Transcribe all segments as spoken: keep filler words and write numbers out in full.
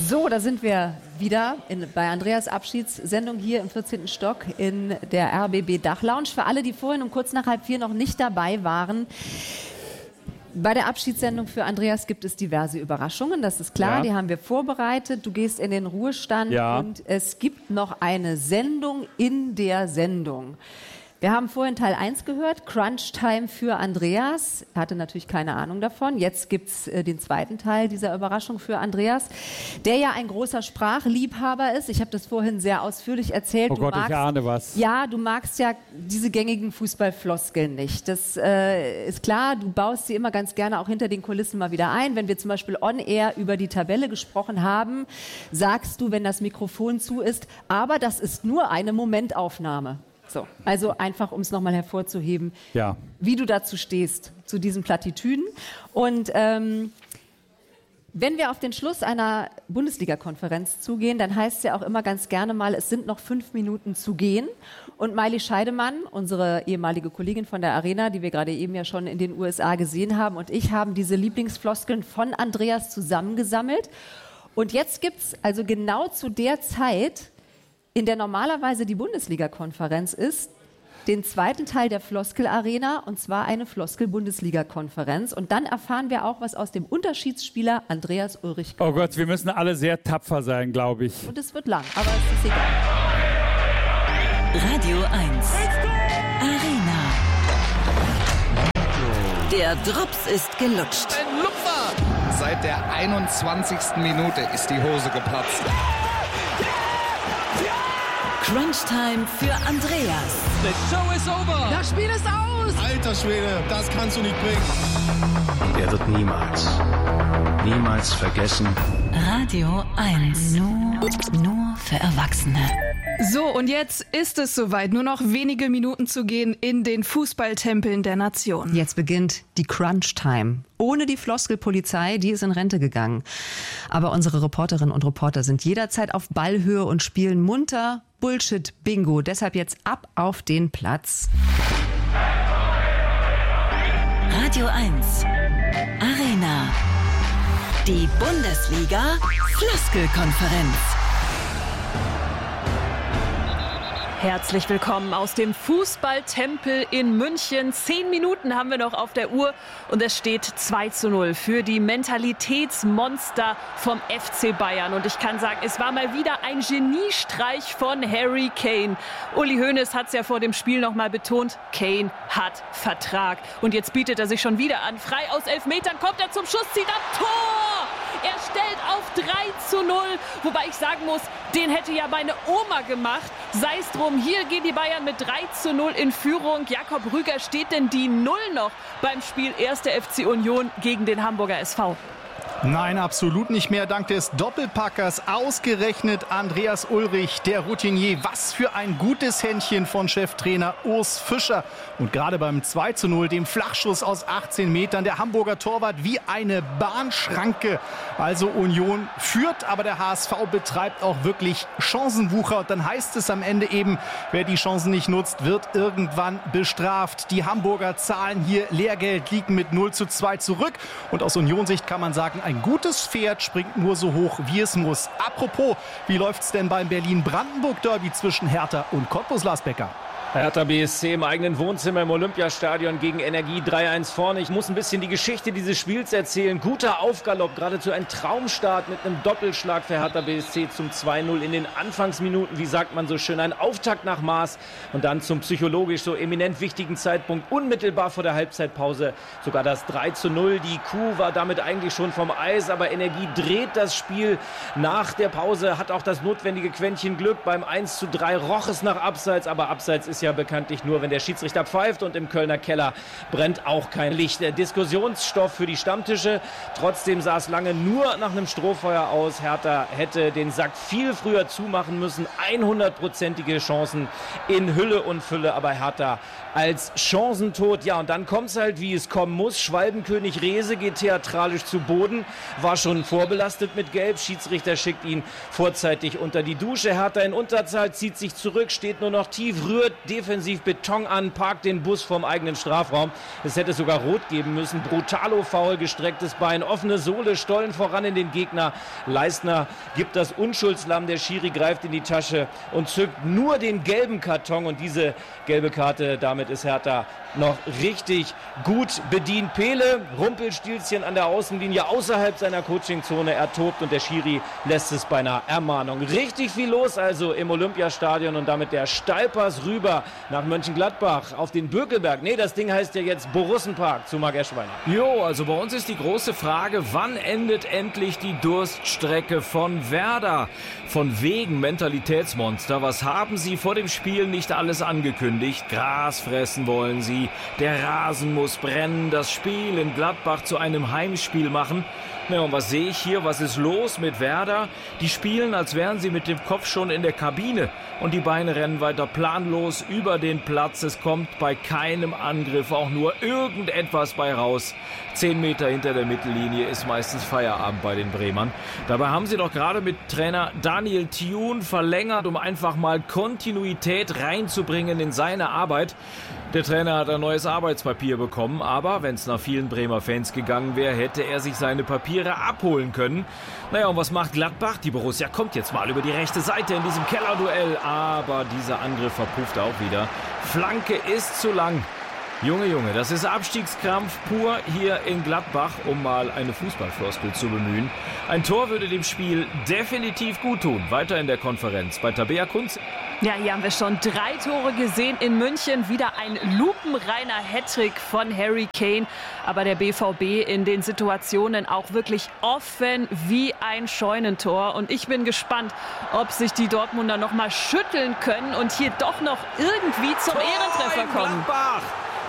So, da sind wir wieder in, bei Andreas Abschiedssendung hier im vierzehnten Stock in der R B B Dachlounge. Für alle, die vorhin um kurz nach halb vier noch nicht dabei waren, bei der Abschiedssendung für Andreas gibt es diverse Überraschungen, das ist klar, ja. Die haben wir vorbereitet. Du gehst in den Ruhestand ja. Und es gibt noch eine Sendung in der Sendung. Wir haben vorhin Teil eins gehört, Crunch Time für Andreas. Er hatte natürlich keine Ahnung davon. Jetzt gibt's äh, den zweiten Teil dieser Überraschung für Andreas, der ja ein großer Sprachliebhaber ist. Ich habe das vorhin sehr ausführlich erzählt. Oh du Gott, magst, ich ahne was. Ja, du magst ja diese gängigen Fußballfloskeln nicht. Das äh, ist klar, du baust sie immer ganz gerne auch hinter den Kulissen mal wieder ein. Wenn wir zum Beispiel on-air über die Tabelle gesprochen haben, sagst du, wenn das Mikrofon zu ist, aber das ist nur eine Momentaufnahme. So, also einfach, um es nochmal hervorzuheben, ja. Wie du dazu stehst, zu diesen Plattitüden. Und ähm, wenn wir auf den Schluss einer Bundesliga-Konferenz zugehen, dann heißt es ja auch immer ganz gerne mal, es sind noch fünf Minuten zu gehen. Und Maili Scheidemann, unsere ehemalige Kollegin von der Arena, die wir gerade eben ja schon in den U S A gesehen haben, und ich haben diese Lieblingsfloskeln von Andreas zusammengesammelt. Und jetzt gibt's also genau zu der Zeit, in der normalerweise die Bundesliga-Konferenz ist, den zweiten Teil der Floskel-Arena, und zwar eine Floskel-Bundesliga-Konferenz. Und dann erfahren wir auch was aus dem Unterschiedsspieler Andreas Ulrich. Oh Gott, wir müssen alle sehr tapfer sein, glaube ich. Und es wird lang, aber es ist egal. Radio eins. Arena. Der Drops ist gelutscht. Ein Lupfer! Seit der einundzwanzigsten Minute ist die Hose geplatzt. Crunch Time für Andreas. The show is over. Das Spiel ist aus. Alter Schwede, das kannst du nicht bringen. Er wird niemals, niemals vergessen. Radio eins. Nur, nur für Erwachsene. So, und jetzt ist es soweit. Nur noch wenige Minuten zu gehen in den Fußballtempeln der Nation. Jetzt beginnt die Crunch Time. Ohne die Floskelpolizei, die ist in Rente gegangen. Aber unsere Reporterinnen und Reporter sind jederzeit auf Ballhöhe und spielen munter Bullshit-Bingo. Deshalb jetzt ab auf den Platz. Radio eins. Arena. Die Bundesliga Floskelkonferenz. Herzlich willkommen aus dem Fußballtempel in München. Zehn Minuten haben wir noch auf der Uhr und es steht zwei zu null für die Mentalitätsmonster vom F C Bayern. Und ich kann sagen, es war mal wieder ein Geniestreich von Harry Kane. Uli Hoeneß hat es ja vor dem Spiel noch mal betont, Kane hat Vertrag. Und jetzt bietet er sich schon wieder an. Frei aus elf Metern kommt er zum Schuss, zieht ab, Tor! Er stellt auf drei zu null, wobei ich sagen muss, den hätte ja meine Oma gemacht. Sei es drum, hier gehen die Bayern mit drei zu null in Führung. Jakob Rüger, steht denn die Null noch beim Spiel erster F C Union gegen den Hamburger S V? Nein, absolut nicht mehr. Dank des Doppelpackers ausgerechnet Andreas Ulrich, der Routinier. Was für ein gutes Händchen von Cheftrainer Urs Fischer. Und gerade beim zwei zu null, dem Flachschuss aus achtzehn Metern, der Hamburger Torwart wie eine Bahnschranke. Also Union führt, aber der H S V betreibt auch wirklich Chancenwucher. Und dann heißt es am Ende eben, wer die Chancen nicht nutzt, wird irgendwann bestraft. Die Hamburger zahlen hier Lehrgeld, liegen mit null zu zwei zurück. Und aus Union-Sicht kann man sagen, ein gutes Pferd springt nur so hoch, wie es muss. Apropos, wie läuft's denn beim Berlin-Brandenburg-Derby zwischen Hertha und Cottbus, Lars Becker? Hertha B S C im eigenen Wohnzimmer im Olympiastadion gegen Energie drei eins vorne. Ich muss ein bisschen die Geschichte dieses Spiels erzählen. Guter Aufgalopp, geradezu ein Traumstart mit einem Doppelschlag für Hertha B S C zum zwei null in den Anfangsminuten. Wie sagt man so schön, ein Auftakt nach Maß und dann zum psychologisch so eminent wichtigen Zeitpunkt unmittelbar vor der Halbzeitpause sogar das drei zu null. Die Kuh war damit eigentlich schon vom Eis, aber Energie dreht das Spiel nach der Pause, hat auch das notwendige Quäntchen Glück. Beim eins zu drei roch es nach Abseits, aber Abseits ist ja bekanntlich nur, wenn der Schiedsrichter pfeift, und im Kölner Keller brennt auch kein Licht. Der Diskussionsstoff für die Stammtische. Trotzdem sah es lange nur nach einem Strohfeuer aus. Hertha hätte den Sack viel früher zumachen müssen. hundertprozentige Chancen in Hülle und Fülle, aber Hertha als Chancentod. Ja, und dann kommt es halt, wie es kommen muss. Schwalbenkönig Rehse geht theatralisch zu Boden, war schon vorbelastet mit Gelb. Schiedsrichter schickt ihn vorzeitig unter die Dusche. Hertha in Unterzahl, zieht sich zurück, steht nur noch tief, rührt defensiv Beton an, parkt den Bus vom eigenen Strafraum. Es hätte sogar rot geben müssen. Brutalo-Foul, gestrecktes Bein, offene Sohle, Stollen voran in den Gegner. Leistner gibt das Unschuldslamm, der Schiri greift in die Tasche und zückt nur den gelben Karton. Und diese gelbe Karte, damit ist Hertha noch richtig gut bedient. Pele, Rumpelstilzchen an der Außenlinie außerhalb seiner Coachingzone. Er tobt und der Schiri lässt es bei einer Ermahnung. Richtig viel los also im Olympiastadion und damit der Steilpass rüber nach Mönchengladbach auf den Bökelberg. Nee, das Ding heißt ja jetzt Borussenpark zu Marc Eschweiner. Jo, also bei uns ist die große Frage, wann endet endlich die Durststrecke von Werder? Von wegen Mentalitätsmonster. Was haben sie vor dem Spiel nicht alles angekündigt? Gras fressen wollen sie. Der Rasen muss brennen. Das Spiel in Gladbach zu einem Heimspiel machen. Ja, und was sehe ich hier? Was ist los mit Werder? Die spielen, als wären sie mit dem Kopf schon in der Kabine. Und die Beine rennen weiter planlos über den Platz. Es kommt bei keinem Angriff auch nur irgendetwas bei raus. Zehn Meter hinter der Mittellinie ist meistens Feierabend bei den Bremern. Dabei haben sie doch gerade mit Trainer Daniel Thioune verlängert, um einfach mal Kontinuität reinzubringen in seine Arbeit. Der Trainer hat ein neues Arbeitspapier bekommen, aber wenn es nach vielen Bremer Fans gegangen wäre, hätte er sich seine Papiere abholen können. Naja, und was macht Gladbach? Die Borussia kommt jetzt mal über die rechte Seite in diesem Kellerduell, aber dieser Angriff verpufft auch wieder. Flanke ist zu lang. Junge, Junge, das ist Abstiegskrampf pur hier in Gladbach, um mal eine Fußballfloskel zu bemühen. Ein Tor würde dem Spiel definitiv gut tun. Weiter in der Konferenz bei Tabea Kunz. Ja, hier haben wir schon drei Tore gesehen in München. Wieder ein lupenreiner Hattrick von Harry Kane. Aber der B V B in den Situationen auch wirklich offen wie ein Scheunentor. Und ich bin gespannt, ob sich die Dortmunder noch mal schütteln können und hier doch noch irgendwie zum Tor Ehrentreffer kommen. Gladbach.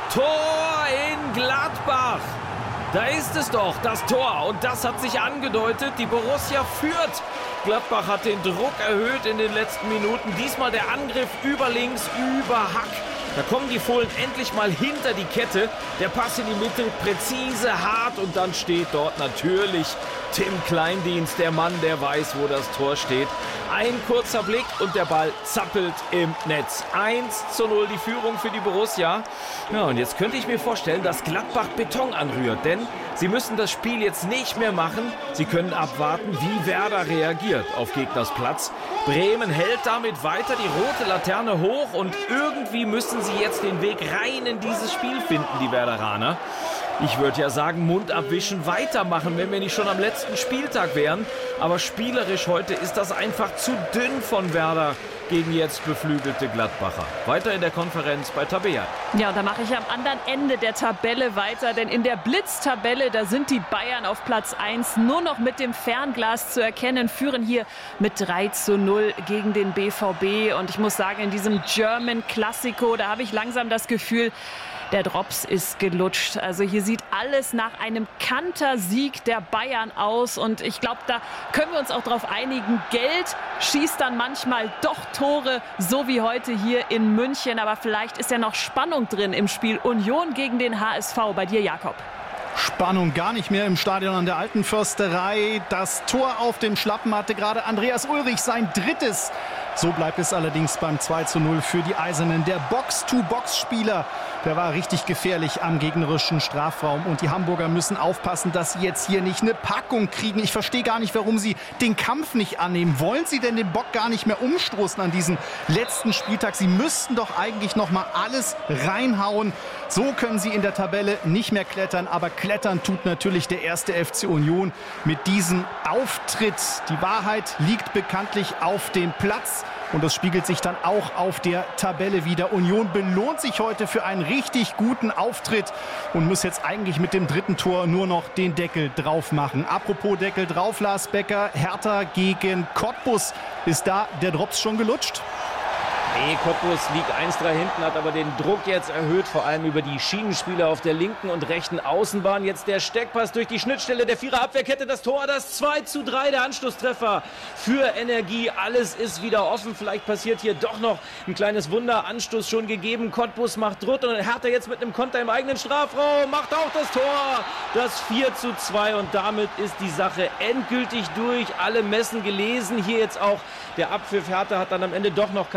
Tor in Gladbach. Da ist es doch, das Tor. Und das hat sich angedeutet. Die Borussia führt. Gladbach hat den Druck erhöht in den letzten Minuten. Diesmal der Angriff über links, über Hack. Da kommen die Fohlen endlich mal hinter die Kette. Der Pass in die Mitte, präzise, hart. Und dann steht dort natürlich Tim Kleindienst, der Mann, der weiß, wo das Tor steht. Ein kurzer Blick und der Ball zappelt im Netz. eins zu null die Führung für die Borussia. Ja, und jetzt könnte ich mir vorstellen, dass Gladbach Beton anrührt. Denn sie müssen das Spiel jetzt nicht mehr machen. Sie können abwarten, wie Werder reagiert auf Gegners Platz. Bremen hält damit weiter die rote Laterne hoch. Und irgendwie müssen sie jetzt den Weg rein in dieses Spiel finden, die Werderaner. Ich würde ja sagen, Mund abwischen, weitermachen, wenn wir nicht schon am letzten Spieltag wären. Aber spielerisch heute ist das einfach zu dünn von Werder gegen jetzt beflügelte Gladbacher. Weiter in der Konferenz bei Tabea. Ja, und da mache ich am anderen Ende der Tabelle weiter. Denn in der Blitztabelle, da sind die Bayern auf Platz eins nur noch mit dem Fernglas zu erkennen. Führen hier mit drei zu null gegen den B V B. Und ich muss sagen, in diesem German Classico, da habe ich langsam das Gefühl, der Drops ist gelutscht. Also hier sieht alles nach einem Kantersieg der Bayern aus. Und ich glaube, da können wir uns auch darauf einigen. Geld schießt dann manchmal doch Tore, so wie heute hier in München. Aber vielleicht ist ja noch Spannung drin im Spiel Union gegen den H S V. Bei dir, Jakob. Spannung gar nicht mehr im Stadion an der Alten Försterei. Das Tor auf dem Schlappen hatte gerade Andreas Ulrich, sein drittes. So bleibt es allerdings beim zwei zu null für die Eisernen. Der Box-to-Box-Spieler, der war richtig gefährlich am gegnerischen Strafraum. Und die Hamburger müssen aufpassen, dass sie jetzt hier nicht eine Packung kriegen. Ich verstehe gar nicht, warum sie den Kampf nicht annehmen. Wollen sie denn den Bock gar nicht mehr umstoßen an diesem letzten Spieltag? Sie müssten doch eigentlich noch mal alles reinhauen. So können sie in der Tabelle nicht mehr klettern. Aber klettern tut natürlich der erste F C Union mit diesem Auftritt. Die Wahrheit liegt bekanntlich auf dem Platz. Und das spiegelt sich dann auch auf der Tabelle wieder. Union belohnt sich heute für einen richtig guten Auftritt und muss jetzt eigentlich mit dem dritten Tor nur noch den Deckel drauf machen. Apropos Deckel drauf, Lars Becker, Hertha gegen Cottbus. Ist da der Drops schon gelutscht? Nee, Cottbus liegt eins drei hinten, hat aber den Druck jetzt erhöht, vor allem über die Schienenspieler auf der linken und rechten Außenbahn. Jetzt der Steckpass durch die Schnittstelle der Vierer-Abwehrkette, das Tor, das zwei zu drei, der Anschlusstreffer für Energie. Alles ist wieder offen, vielleicht passiert hier doch noch ein kleines Wunder. Anstoß schon gegeben, Cottbus macht Druck und Hertha jetzt mit einem Konter im eigenen Strafraum, macht auch das Tor, das vier zu zwei und damit ist die Sache endgültig durch. Alle Messen gelesen, hier jetzt auch der Abpfiff. Hertha hat dann am Ende doch noch kapiert, für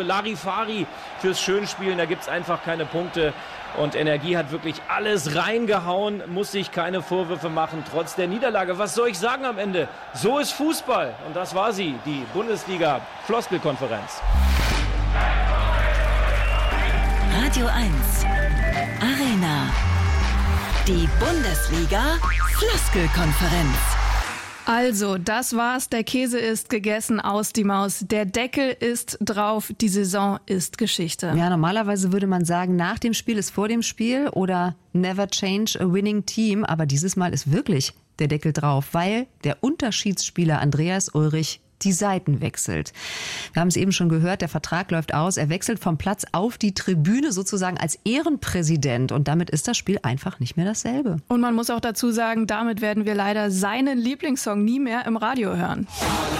Larifari fürs Schönspielen. Da gibt es einfach keine Punkte. Und Energie hat wirklich alles reingehauen, muss sich keine Vorwürfe machen, trotz der Niederlage. Was soll ich sagen am Ende? So ist Fußball. Und das war sie, die Bundesliga-Floskelkonferenz. Radio eins. Arena. Die Bundesliga-Floskelkonferenz. Also, das war's. Der Käse ist gegessen, aus die Maus. Der Deckel ist drauf. Die Saison ist Geschichte. Ja, normalerweise würde man sagen, nach dem Spiel ist vor dem Spiel oder never change a winning team. Aber dieses Mal ist wirklich der Deckel drauf, weil der Unterschiedsspieler Andreas Ulrich die Seiten wechselt. Wir haben es eben schon gehört, der Vertrag läuft aus. Er wechselt vom Platz auf die Tribüne sozusagen als Ehrenpräsident. Und damit ist das Spiel einfach nicht mehr dasselbe. Und man muss auch dazu sagen, damit werden wir leider seinen Lieblingssong nie mehr im Radio hören.